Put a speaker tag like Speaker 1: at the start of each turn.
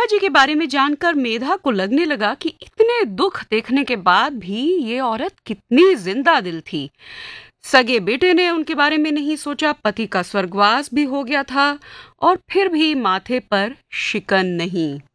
Speaker 1: पिताजी के बारे में जानकर मेधा को लगने लगा कि इतने दुख देखने के बाद भी ये औरत कितनी जिंदा दिल थी। सगे बेटे ने उनके बारे में नहीं सोचा, पति का स्वर्गवास भी हो गया था और फिर भी माथे पर शिकन नहीं।